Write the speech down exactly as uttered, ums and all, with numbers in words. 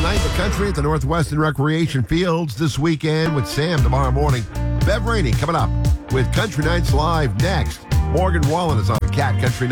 Night in the Country at the Northwestern Recreation Fields this weekend with Sam tomorrow morning. Bev Rainey coming up with Country Nights Live next. Morgan Wallen is on the Cat Country